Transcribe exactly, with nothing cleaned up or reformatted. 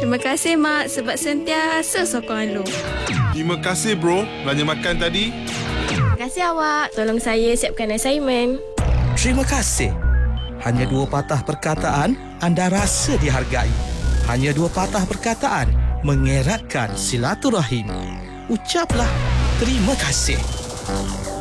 Terima kasih, Mak, sebab sentiasa sokong Alung. Terima kasih, bro. Belanja makan tadi. Terima kasih awak. Tolong saya siapkan assignment. Terima kasih. Hanya dua patah perkataan anda rasa dihargai. Hanya dua patah perkataan mengeratkan silaturahim. Ucaplah terima kasih.